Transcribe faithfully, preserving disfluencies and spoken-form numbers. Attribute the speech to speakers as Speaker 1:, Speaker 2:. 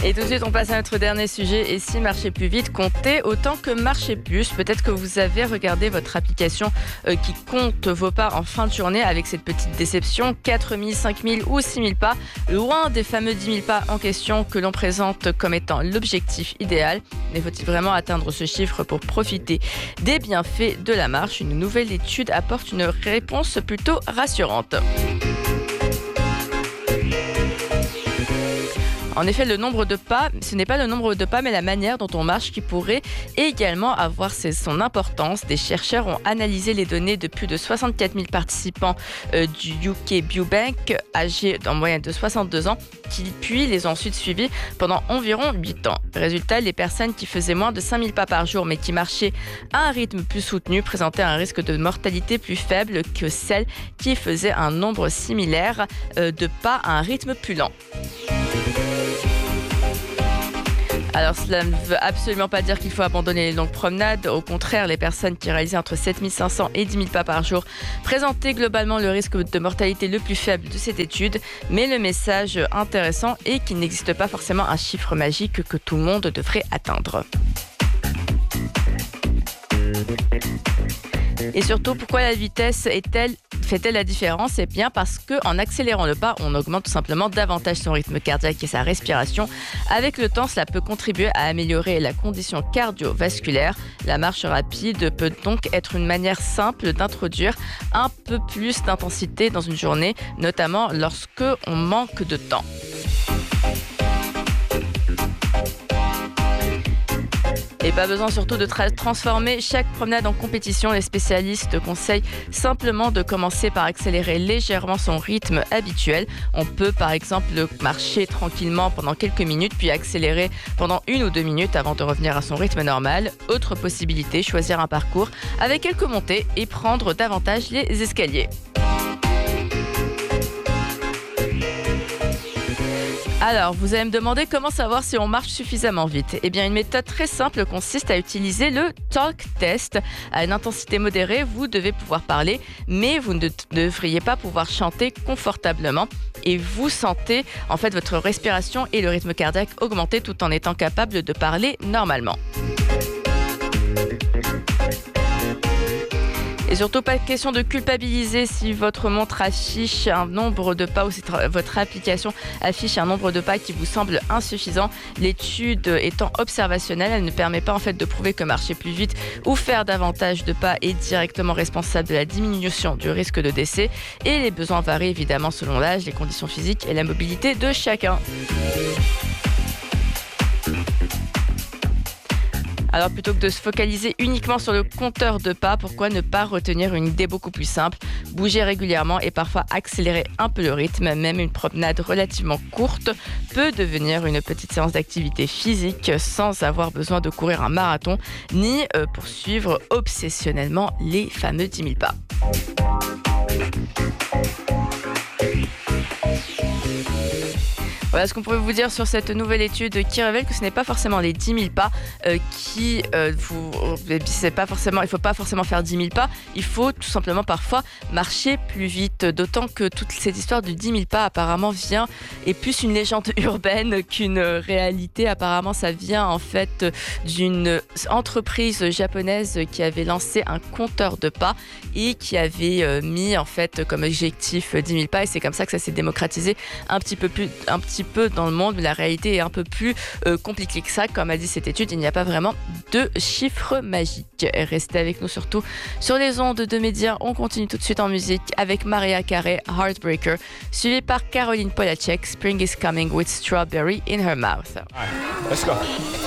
Speaker 1: Et tout de suite, on passe à notre dernier sujet. Et si marcher plus vite comptait autant que marcher plus? Peut-être que vous avez regardé votre application euh, qui compte vos pas en fin de journée avec cette petite déception. quatre mille, cinq mille ou six mille pas, loin des fameux dix mille pas en question que l'on présente comme étant l'objectif idéal. Mais faut-il vraiment atteindre ce chiffre pour profiter des bienfaits de la marche? Une nouvelle étude apporte une réponse plutôt rassurante. En effet, le nombre de pas, ce n'est pas le nombre de pas, mais la manière dont on marche qui pourrait également avoir son importance. Des chercheurs ont analysé les données de plus de soixante-quatre mille participants euh, du U K Biobank, âgés en moyenne de soixante-deux ans, qui puis les ont ensuite suivis pendant environ huit ans. Résultat, les personnes qui faisaient moins de cinq mille pas par jour, mais qui marchaient à un rythme plus soutenu, présentaient un risque de mortalité plus faible que celles qui faisaient un nombre similaire euh, de pas à un rythme plus lent. Alors cela ne veut absolument pas dire qu'il faut abandonner les longues promenades. Au contraire, les personnes qui réalisaient entre sept mille cinq cents et dix mille pas par jour présentaient globalement le risque de mortalité le plus faible de cette étude. Mais le message intéressant est qu'il n'existe pas forcément un chiffre magique que tout le monde devrait atteindre. Et surtout, pourquoi la vitesse est-elle, fait-elle la différence? Eh bien parce qu'en accélérant le pas, on augmente tout simplement davantage son rythme cardiaque et sa respiration. Avec le temps, cela peut contribuer à améliorer la condition cardiovasculaire. La marche rapide peut donc être une manière simple d'introduire un peu plus d'intensité dans une journée, notamment lorsque on manque de temps. Et pas besoin surtout de tra- transformer chaque promenade en compétition. Les spécialistes conseillent simplement de commencer par accélérer légèrement son rythme habituel. On peut par exemple marcher tranquillement pendant quelques minutes, puis accélérer pendant une ou deux minutes avant de revenir à son rythme normal. Autre possibilité, choisir un parcours avec quelques montées et prendre davantage les escaliers. Alors, vous allez me demander comment savoir si on marche suffisamment vite. Eh bien, une méthode très simple consiste à utiliser le talk test. À une intensité modérée, vous devez pouvoir parler, mais vous ne devriez pas pouvoir chanter confortablement. Et vous sentez en fait votre respiration et le rythme cardiaque augmenter tout en étant capable de parler normalement. Et surtout, pas question de culpabiliser si votre montre affiche un nombre de pas ou si votre application affiche un nombre de pas qui vous semble insuffisant. L'étude étant observationnelle, elle ne permet pas en fait de prouver que marcher plus vite ou faire davantage de pas est directement responsable de la diminution du risque de décès. Et les besoins varient évidemment selon l'âge, les conditions physiques et la mobilité de chacun. Alors plutôt que de se focaliser uniquement sur le compteur de pas, pourquoi ne pas retenir une idée beaucoup plus simple? Bouger régulièrement et parfois accélérer un peu le rythme. Même une promenade relativement courte peut devenir une petite séance d'activité physique sans avoir besoin de courir un marathon ni euh, poursuivre obsessionnellement les fameux dix mille pas. Voilà ce qu'on pouvait vous dire sur cette nouvelle étude qui révèle que ce n'est pas forcément les dix mille pas euh, qui euh, vous... C'est pas forcément, il ne faut pas forcément faire dix mille pas, il faut tout simplement parfois marcher plus vite. D'autant que toute cette histoire de dix mille pas apparemment vient, est plus une légende urbaine qu'une réalité. Apparemment ça vient en fait d'une entreprise japonaise qui avait lancé un compteur de pas et qui avait euh, mis en fait comme objectif dix mille pas, et c'est comme ça que ça s'est démocratisé un petit peu plus... Un petit peu dans le monde, mais la réalité est un peu plus euh, compliquée que ça. Comme a dit cette étude, il n'y a pas vraiment de chiffre magique. Restez avec nous surtout sur les ondes de Média. On continue tout de suite en musique avec Mariah Carey, Heartbreaker, suivi par Caroline Polachek, Spring is Coming with Strawberry in Her Mouth.
Speaker 2: All right, let's go.